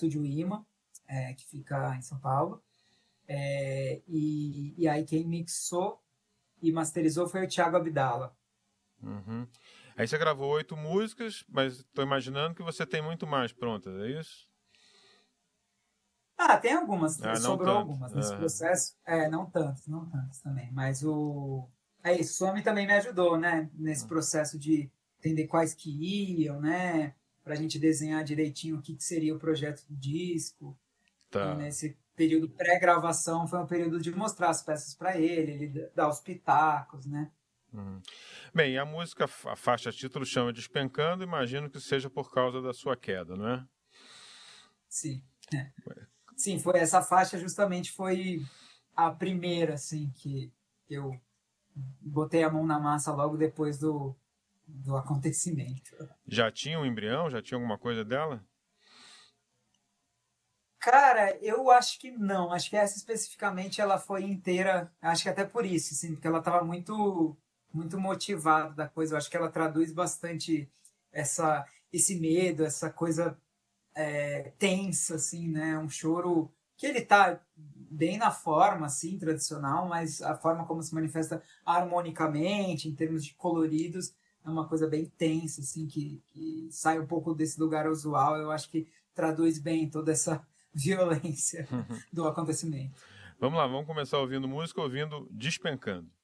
Estúdio Ima, que fica em São Paulo. E aí quem mixou e masterizou foi o Thiago Abdala. Uhum. Aí você gravou 8 músicas, mas estou imaginando que você tem muito mais prontas, é isso? Tem algumas, Não sobrou tanto. algumas nesse processo. Não tantas também, mas é isso, o Swami também me ajudou, né, nesse processo de entender quais que iam, né, pra gente desenhar direitinho o que seria o projeto do disco. E Tá. nesse período pré-gravação foi um período de mostrar as peças para ele dar os pitacos, né. Bem, a música, a faixa título chama Despencando, imagino que seja por causa da sua queda, não é? Sim. Sim, foi essa faixa justamente foi a primeira, assim, que eu botei a mão na massa logo depois do acontecimento. Já tinha um embrião? Já tinha alguma coisa dela? Cara, eu acho que não. Acho que essa especificamente ela foi inteira. Acho que até por isso, assim, porque ela estava muito motivada da coisa. Eu acho que ela traduz bastante esse medo, essa coisa tensa, assim, né? Um choro que ele tá bem na forma, assim, tradicional, mas a forma como se manifesta harmonicamente, em termos de coloridos, é uma coisa bem tensa, assim, que sai um pouco desse lugar usual. Eu acho que traduz bem toda essa violência do acontecimento. Vamos lá, vamos começar ouvindo música, ouvindo Despencando.